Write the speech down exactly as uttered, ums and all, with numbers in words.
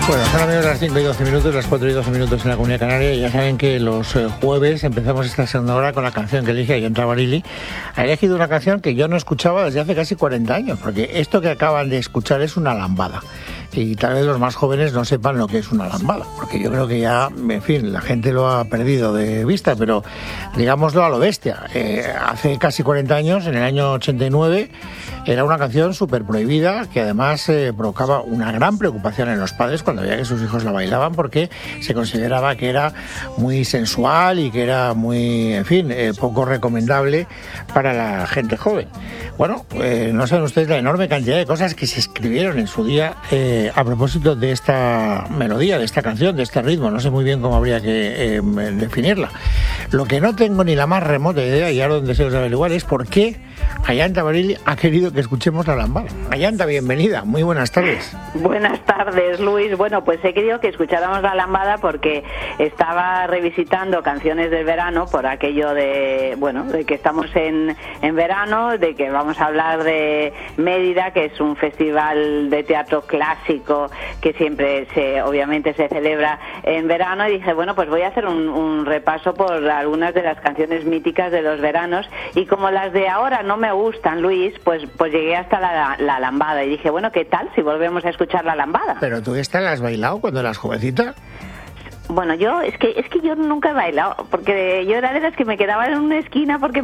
Bueno, son amigos las cinco y doce minutos, las cuatro y doce minutos en la Comunidad Canaria. Ya saben que los eh, jueves empezamos esta segunda hora con la canción que elige Ayanta Barili. Ha elegido una canción que yo no escuchaba desde hace casi cuarenta años, porque esto que acaban de escuchar es una lambada. Y tal vez los más jóvenes no sepan lo que es una lambada, porque yo creo que ya, en fin, la gente lo ha perdido de vista, pero digámoslo a lo bestia. Eh, hace casi cuarenta años, en el año ochenta y nueve, era una canción súper prohibida que además eh, provocaba una gran preocupación en los padres cuando veía que sus hijos la bailaban, porque se consideraba que era muy sensual y que era muy, en fin, eh, poco recomendable para la gente joven. Bueno, eh, no saben ustedes la enorme cantidad de cosas que se escribieron en su día eh, a propósito de esta melodía, de esta canción, de este ritmo. No sé muy bien cómo habría que eh, definirla. Lo que no tengo ni la más remota idea, y ahora donde se los averiguar, es por qué Ayanta Barili ha querido que escuchemos la lambada. Ayanta, bienvenida, muy buenas tardes. Buenas tardes, Luis. Bueno, pues he querido que escucháramos la lambada porque estaba revisitando canciones del verano por aquello de, bueno, de que estamos en, en verano, de que vamos a hablar de Mérida, que es un festival de teatro clásico que siempre se, obviamente se celebra en verano, y dije, bueno, pues voy a hacer un, un repaso por algunas de las canciones míticas de los veranos, y como las de ahora no me gustan, Luis, pues pues llegué hasta la, la lambada y dije, bueno, ¿qué tal si volvemos a escuchar la lambada? ¿Pero tú esta la has bailado cuando eras jovencita? Bueno, yo, es que es que yo nunca he bailado, porque yo era de las que me quedaba en una esquina porque